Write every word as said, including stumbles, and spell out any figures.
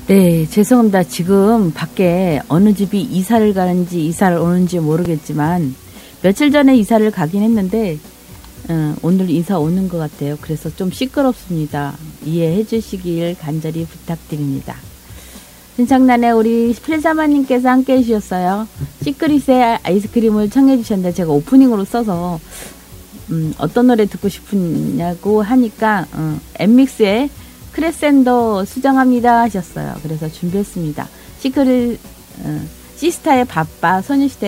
네, 죄송합니다. 지금 밖에 어느 집이 이사를 가는지 이사를 오는지 모르겠지만 며칠 전에 이사를 가긴 했는데 어, 오늘 이사 오는 것 같아요. 그래서 좀 시끄럽습니다. 이해해 주시길 간절히 부탁드립니다. 신창난에 우리 필사마님께서 함께 해주셨어요. 시크릿의 아이스크림을 청해 주셨는데 제가 오프닝으로 써서 음, 어떤 노래 듣고 싶으냐고 하니까 어, 엠믹스의 크레센도 수정합니다 하셨어요. 그래서 준비했습니다. 시크릿 어, 시스타의 바빠, 소녀시대